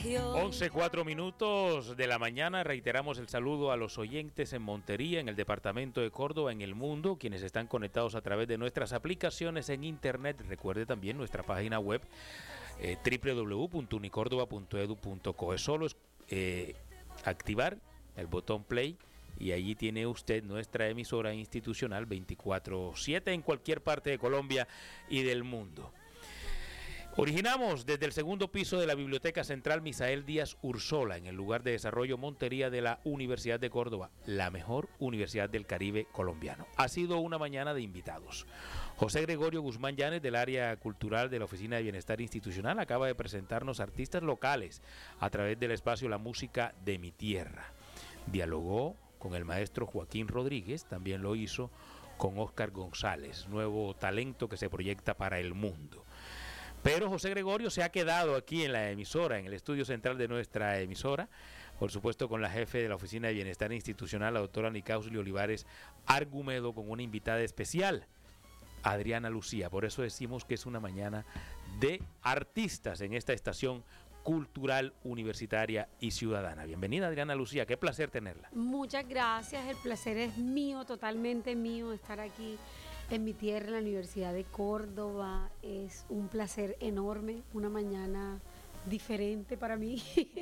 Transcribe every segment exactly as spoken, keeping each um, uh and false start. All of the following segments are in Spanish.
once, cuatro minutos de la mañana. Reiteramos el saludo a los oyentes en Montería, en el departamento de Córdoba, en el mundo, quienes están conectados a través de nuestras aplicaciones en internet. Recuerde también nuestra página web eh, doble u doble u doble u punto unicórdoba punto edu punto co. Es solo eh, activar el botón play y allí tiene usted nuestra emisora institucional veinticuatro siete en cualquier parte de Colombia y del mundo. Originamos desde el segundo piso de la Biblioteca Central Misael Díaz Ursola, en el lugar de desarrollo Montería de la Universidad de Córdoba, la mejor universidad del Caribe colombiano. Ha sido una mañana de invitados. José Gregorio Guzmán Llanes, del área cultural de la Oficina de Bienestar Institucional, acaba de presentarnos artistas locales a través del espacio La Música de mi Tierra. Dialogó con el maestro Joaquín Rodríguez, también lo hizo con Óscar González, nuevo talento que se proyecta para el mundo. Pero José Gregorio se ha quedado aquí en la emisora, en el estudio central de nuestra emisora, por supuesto con la jefe de la Oficina de Bienestar Institucional, la doctora Nicausli Olivares Argumedo, con una invitada especial, Adriana Lucía. Por eso decimos que es una mañana de artistas en esta estación cultural, universitaria y ciudadana. Bienvenida, Adriana Lucía, qué placer tenerla. Muchas gracias, el placer es mío, totalmente mío, estar aquí en mi tierra, en la Universidad de Córdoba. Es un placer enorme, una mañana diferente para mí.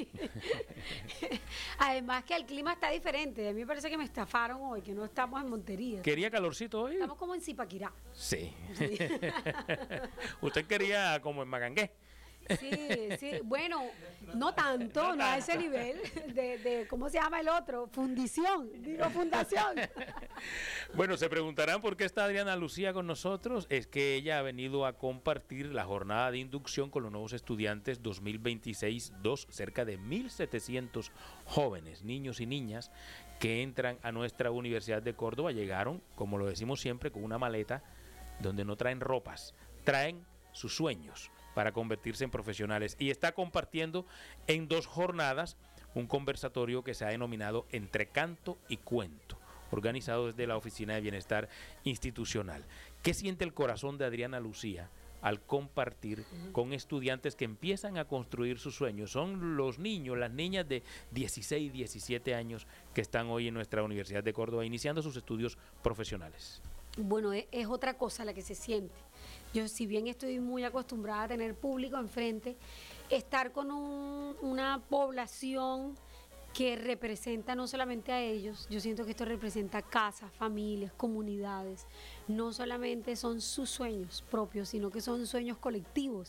Además que el clima está diferente. A mí me parece que me estafaron hoy, que no estamos en Montería. ¿Quería calorcito hoy? Estamos como en Zipaquirá. Sí. sí. ¿Usted quería como en Magangué? Sí, sí, bueno, no tanto, no a ese nivel de, de, ¿cómo se llama el otro? Fundición, digo fundación. Bueno, se preguntarán por qué está Adriana Lucía con nosotros. Es que ella ha venido a compartir la jornada de inducción con los nuevos estudiantes dos mil veintiséis dos, cerca de mil setecientos jóvenes, niños y niñas que entran a nuestra Universidad de Córdoba. Llegaron, como lo decimos siempre, con una maleta donde no traen ropas, traen sus sueños para convertirse en profesionales, y está compartiendo en dos jornadas un conversatorio que se ha denominado Entre Canto y Cuento, organizado desde la Oficina de Bienestar Institucional. ¿Qué siente el corazón de Adriana Lucía al compartir con estudiantes que empiezan a construir sus sueños? Son los niños, las niñas de dieciséis, diecisiete años que están hoy en nuestra Universidad de Córdoba iniciando sus estudios profesionales. Bueno, es, es otra cosa la que se siente. Yo, si bien estoy muy acostumbrada a tener público enfrente, estar con un, una población que representa no solamente a ellos, yo siento que esto representa casas, familias, comunidades, no solamente son sus sueños propios, sino que son sueños colectivos.